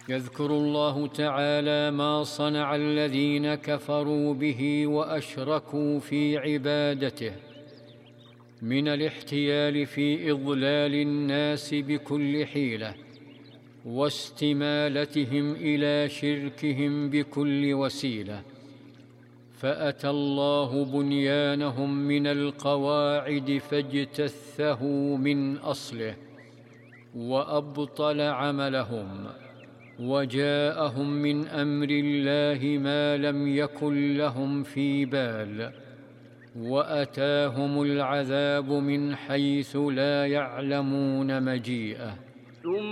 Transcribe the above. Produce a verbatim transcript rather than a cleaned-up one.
يذكر الله تعالى ما صنع الذين كفروا به وأشركوا في عبادته من الاحتيال في إضلال الناس بكل حيلة واستمالتهم إلى شركهم بكل وسيلة، فأتى الله بنيانهم من القواعد فاجتثه من أصله وأبطل عملهم، وجاءهم من أمر الله ما لم يكن لهم في بال، وأتاهم العذاب من حيث لا يعلمون مجيئه.